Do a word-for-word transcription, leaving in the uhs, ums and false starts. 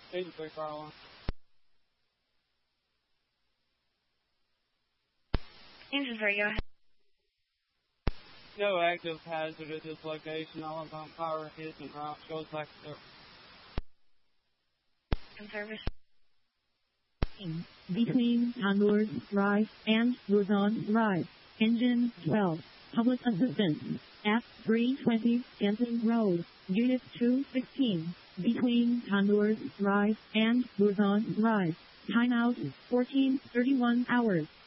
eighty-three Carolina. Engine three, go ahead. No active hazard at this location. All of on power hits and drops. Goes back to service. In between Honduras Drive and Luzon Drive. Engine twelve. Public assistance. F three twenty Stanton Road. Unit two sixteen. Between Honduras Drive and Luzon Drive. Timeout fourteen thirty-one hours.